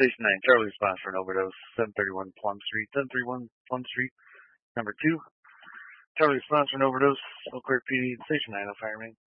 Station 9, Charlie response for an overdose, 731 Plum Street, 731 Plum Street, number 2. Charlie response for an overdose, Eau Claire PD, Station 9, fireman.